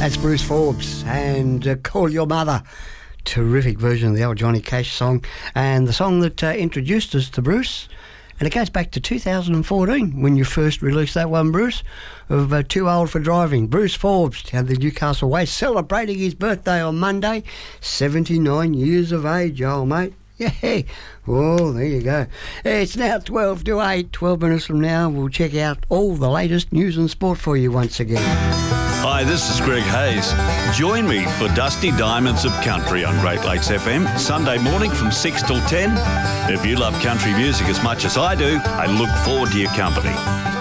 That's Bruce Forbes and Call Your Mother. Terrific version of the old Johnny Cash song, and the song that introduced us to Bruce. And it goes back to 2014 when you first released that one, Bruce, of Too Old for Driving. Bruce Forbes, down the Newcastle Way, celebrating his birthday on Monday. 79 years of age, old mate. Yeah. Oh, there you go. It's now 12 to 8. 12 minutes from now, we'll check out all the latest news and sport for you once again. Hi, this is Greg Hayes. Join me for Dusty Diamonds of Country on Great Lakes FM, Sunday morning from 6 till 10. If you love country music as much as I do, I look forward to your company.